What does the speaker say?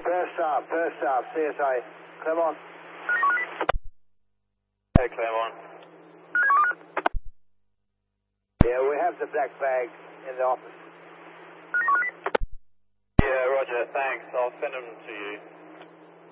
First staff, CSA, Claremont. Hey, Claremont. Yeah, we have the black bag in the office. Yeah, roger, thanks. I'll send them to you.